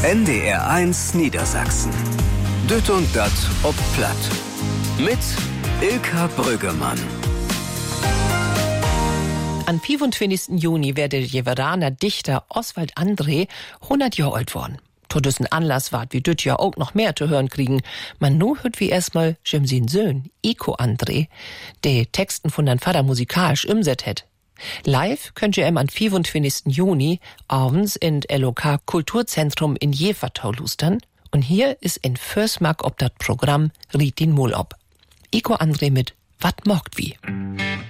NDR1 Niedersachsen. Düt und dat ob Platt. Mit Ilka Brüggemann. Am 25. Juni werde der Jeveraner Dichter Oswald André 100 Jahre alt worden. To dessen Anlass ward wie düt ja auch noch mehr zu hören kriegen. Man nu hört wie erstmal sin Söhn, Iko André, de Texten von dein Vater musikalisch umset het. Live könnt ihr am 25. Juni abends in LOK Kulturzentrum in Jevertau lustern. Und hier ist in Försmark ob dat Programm Riet den Mol ob. Iko André mit Wat mogt wie.